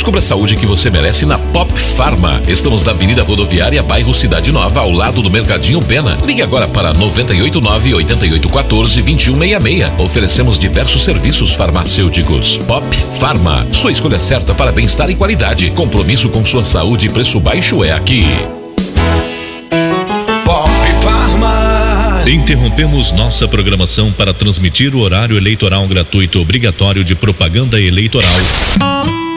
Descubra a saúde que você merece na Pop Pharma. Estamos na Avenida Rodoviária, bairro Cidade Nova, ao lado do Mercadinho Pena. Ligue agora para 989-8814-2166. Oferecemos diversos serviços farmacêuticos. Pop Pharma, sua escolha certa para bem-estar e qualidade. Compromisso com sua saúde e preço baixo é aqui. Pop Pharma. Interrompemos nossa programação para transmitir o horário eleitoral gratuito obrigatório de propaganda eleitoral.